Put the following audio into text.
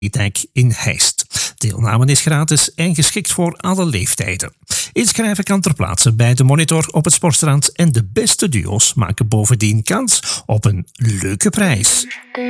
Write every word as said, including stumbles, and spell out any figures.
Dijk in Heist. Deelname is gratis en geschikt voor alle leeftijden. Inschrijven kan ter plaatse bij de Monitor op het Sportstrand en de beste duo's maken bovendien kans op een leuke prijs.